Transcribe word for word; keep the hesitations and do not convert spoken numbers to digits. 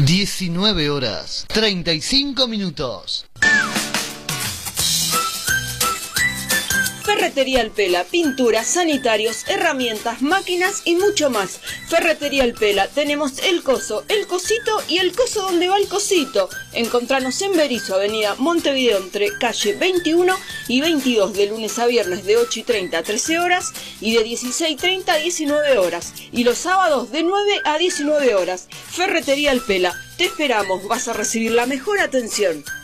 diecinueve horas, treinta y cinco minutos. Ferretería El Pela, pinturas, sanitarios, herramientas, máquinas y mucho más. Ferretería El Pela, tenemos el coso, el cosito y el coso donde va el cosito. Encontranos en Berisso, avenida Montevideo, entre calle veintiuno y veintidós, de lunes a viernes de ocho y treinta a trece horas y de dieciséis y treinta a diecinueve horas. Y los sábados de nueve a diecinueve horas. Ferretería El Pela, te esperamos, vas a recibir la mejor atención.